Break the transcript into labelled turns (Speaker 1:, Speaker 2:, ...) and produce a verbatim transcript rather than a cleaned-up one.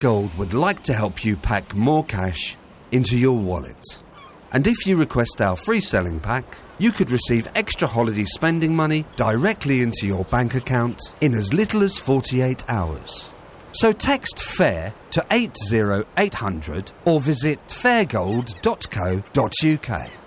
Speaker 1: Gold would like to help you pack more cash into your wallet. And if you request our free selling pack, you could receive extra holiday spending money directly into your bank account in as little as forty-eight hours. So text FAIR to eight zero eight hundred or visit fairgold dot co dot uk.